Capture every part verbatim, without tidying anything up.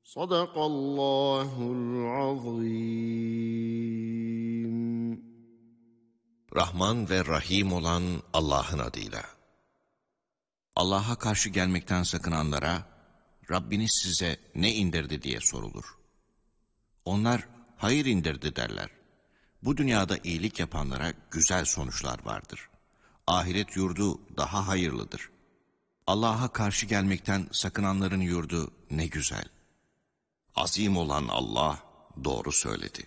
Sadakallahul azim. Rahman ve Rahim olan Allah'ın adıyla. Allah'a karşı gelmekten sakınanlara, Rabbiniz size ne indirdi diye sorulur. Onlar, hayır indirdi derler. Bu dünyada iyilik yapanlara güzel sonuçlar vardır. Ahiret yurdu daha hayırlıdır. Allah'a karşı gelmekten sakınanların yurdu ne güzel. Azim olan Allah doğru söyledi.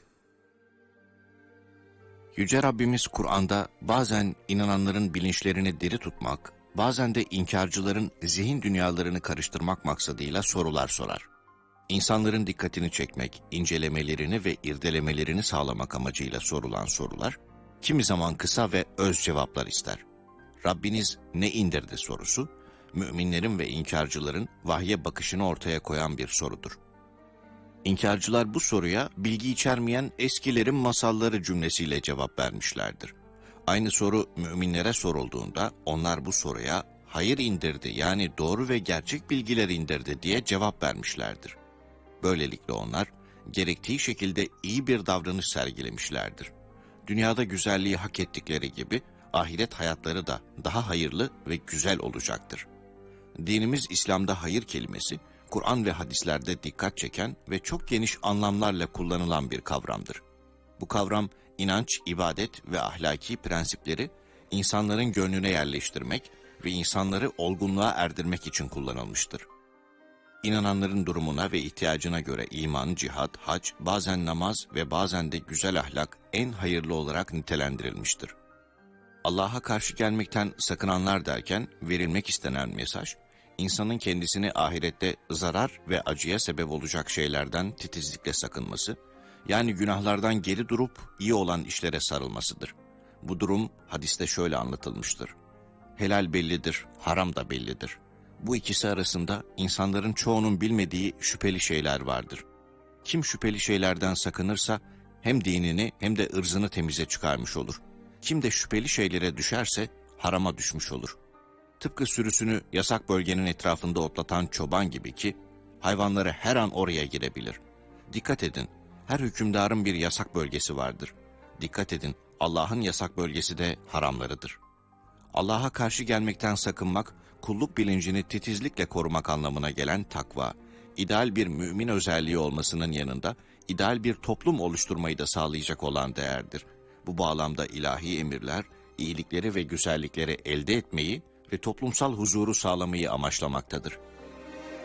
Yüce Rabbimiz Kur'an'da bazen inananların bilinçlerini diri tutmak, bazen de inkarcıların zihin dünyalarını karıştırmak maksadıyla sorular sorar. İnsanların dikkatini çekmek, incelemelerini ve irdelemelerini sağlamak amacıyla sorulan sorular, kimi zaman kısa ve öz cevaplar ister. Rabbiniz ne indirdi sorusu, müminlerin ve inkarcıların vahye bakışını ortaya koyan bir sorudur. İnkarcılar bu soruya bilgi içermeyen eskilerin masalları cümlesiyle cevap vermişlerdir. Aynı soru müminlere sorulduğunda onlar bu soruya hayır indirdi, yani doğru ve gerçek bilgiler indirdi diye cevap vermişlerdir. Böylelikle onlar gerektiği şekilde iyi bir davranış sergilemişlerdir. Dünyada güzelliği hak ettikleri gibi ahiret hayatları da daha hayırlı ve güzel olacaktır. Dinimiz İslam'da hayır kelimesi, Kur'an ve hadislerde dikkat çeken ve çok geniş anlamlarla kullanılan bir kavramdır. Bu kavram, inanç, ibadet ve ahlaki prensipleri insanların gönlüne yerleştirmek ve insanları olgunluğa erdirmek için kullanılmıştır. İnananların durumuna ve ihtiyacına göre iman, cihat, hac, bazen namaz ve bazen de güzel ahlak en hayırlı olarak nitelendirilmiştir. Allah'a karşı gelmekten sakınanlar derken verilmek istenen mesaj, insanın kendisini ahirette zarar ve acıya sebep olacak şeylerden titizlikle sakınması, yani günahlardan geri durup iyi olan işlere sarılmasıdır. Bu durum hadiste şöyle anlatılmıştır. Helal bellidir, haram da bellidir. Bu ikisi arasında insanların çoğunun bilmediği şüpheli şeyler vardır. Kim şüpheli şeylerden sakınırsa hem dinini hem de ırzını temize çıkarmış olur. Kim de şüpheli şeylere düşerse harama düşmüş olur. Tıpkı sürüsünü yasak bölgenin etrafında otlatan çoban gibi ki, hayvanları her an oraya girebilir. Dikkat edin, her hükümdarın bir yasak bölgesi vardır. Dikkat edin, Allah'ın yasak bölgesi de haramlarıdır. Allah'a karşı gelmekten sakınmak, kulluk bilincini titizlikle korumak anlamına gelen takva, ideal bir mümin özelliği olmasının yanında, ideal bir toplum oluşturmayı da sağlayacak olan değerdir. Bu bağlamda ilahi emirler, iyilikleri ve güzellikleri elde etmeyi ve toplumsal huzuru sağlamayı amaçlamaktadır.